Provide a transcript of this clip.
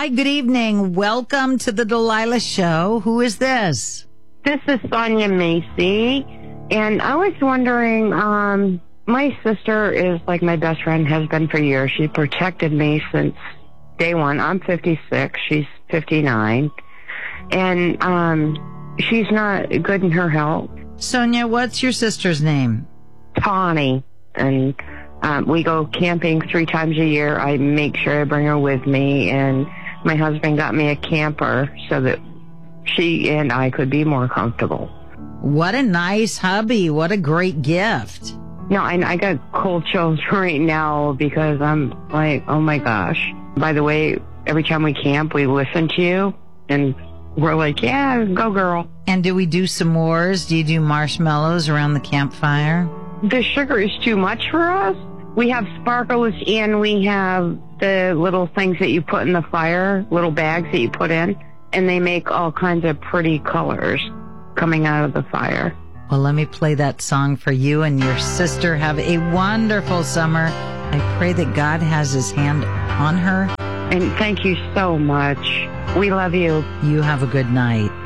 Hi, good evening. Welcome to the Delilah Show. Who is this? This is Sonia Macy, and I was wondering, my sister is like my best friend, has been for years. She protected me since day one. I'm 56, she's 59, and she's not good in her health. Sonia, what's your sister's name? Tawny, and we go camping 3 times a year. I make sure I bring her with me, and my husband got me a camper so that she and I could be more comfortable. What a nice hubby. What a great gift. No, I got cold chills right now because I'm like, oh my gosh. By the way, every time we camp, we listen to you, and we're like, yeah, go girl. And do we do s'mores? Do you do marshmallows around the campfire? The sugar is too much for us. We have sparkles, and we have the little things that you put in the fire, little bags that you put in, and they make all kinds of pretty colors coming out of the fire. Well, let me play that song for you and your sister. Have a wonderful summer. I pray that God has his hand on her. And thank you so much. We love you. You have a good night.